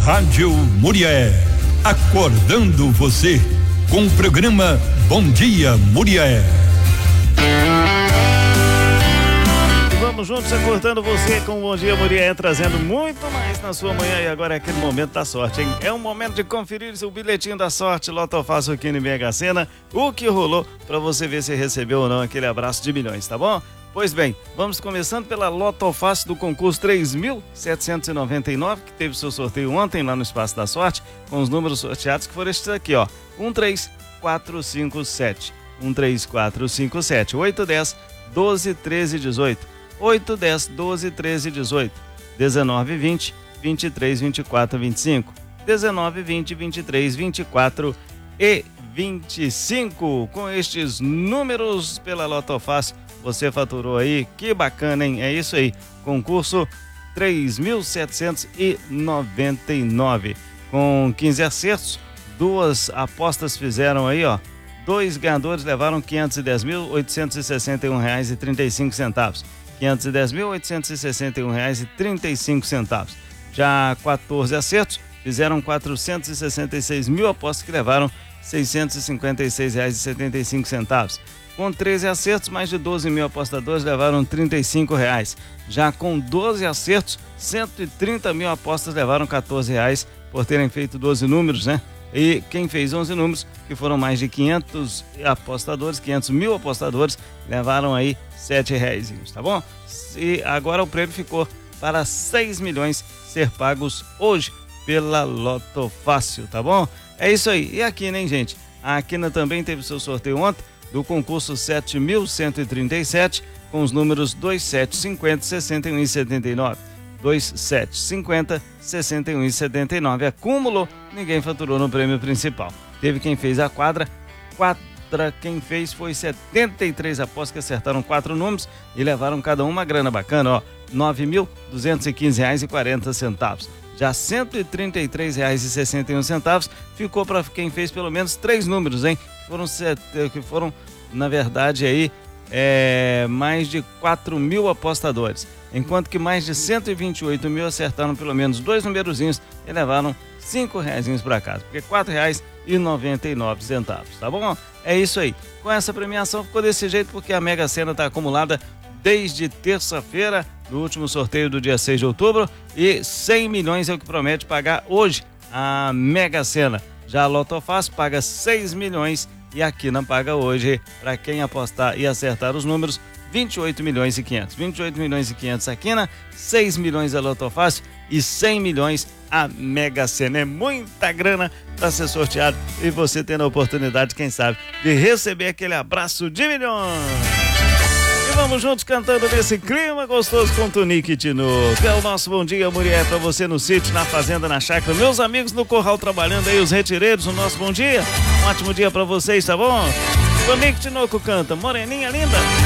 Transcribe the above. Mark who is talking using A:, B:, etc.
A: Rádio Murié, acordando você com o programa Bom Dia Murié.
B: Vamos juntos acordando você com o Bom Dia Murié, trazendo muito mais na sua manhã. E agora é aquele momento da sorte, hein? É um momento de conferir o bilhetinho da sorte Loto Fácil aqui no Mega Sena, o que rolou, para você ver se recebeu ou não aquele abraço de milhões, tá bom? Pois bem, vamos começando pela Loto Fácil do concurso 3.799, que teve seu sorteio ontem lá no Espaço da Sorte, com os números sorteados que foram estes aqui, ó: 13457, 13457, 810, 12, 13, 18, 8, 10, 12, 13, 18, 19, 20, 23, 24, 25, 19, 20, 23, 24 e 25. Com estes números pela Loto Fácil, você faturou aí, que bacana, hein? É isso aí, concurso 3.799, com 15 acertos, duas apostas fizeram aí, ó. Dois ganhadores levaram R$510.861,35. R$510.861,35. Já 14 acertos fizeram 466 mil apostas que levaram R$656,75. Com 13 acertos, mais de 12 mil apostadores levaram R$35. Já com 12 acertos, 130 mil apostas levaram R$14 por terem feito 12 números, né? E quem fez 11 números, que foram mais de 500 apostadores, 500 mil apostadores, levaram aí R$7, tá bom? E agora o prêmio ficou para 6 milhões ser pagos hoje pela Loto Fácil, tá bom? É isso aí. E a Quina, hein, gente? A Quina também teve seu sorteio ontem do concurso 7.137, com os números 2750, 61 e 79. 2750, 61 e 79. Acúmulo, ninguém faturou no prêmio principal. Teve quem fez a quadra, quem fez foi 73 apostas que acertaram 4 números e levaram cada uma grana bacana, ó, R$9.215,40. Já R$133,61 ficou para quem fez pelo menos 3 números, hein? Que foram, na verdade, aí mais de 4 mil apostadores, enquanto que mais de 128 mil acertaram pelo menos 2 numerozinhos e levaram R$5 para casa, porque R$4,99, tá bom? É isso aí. Com essa premiação ficou desse jeito porque a Mega Sena está acumulada desde terça-feira, no último sorteio do dia 6 de outubro, e 100 milhões é o que promete pagar hoje a Mega Sena. Já a Loto Fácil paga 6 milhões e a Quina paga hoje, para quem apostar e acertar os números, 28 milhões e 500. 28 milhões e 500 a Quina, 6 milhões a Loto Fácil e 100 milhões a Mega Sena. É muita grana para ser sorteado e você tendo a oportunidade, quem sabe, de receber aquele abraço de milhões. E vamos juntos cantando nesse clima gostoso com Tonique e Tinoco. É o nosso Bom Dia Murié para você no sítio, na fazenda, na chácara. Meus amigos no curral trabalhando aí, os retireiros, o nosso bom dia. Um ótimo dia para vocês, tá bom? Tonique e Tinoco canta Moreninha Linda.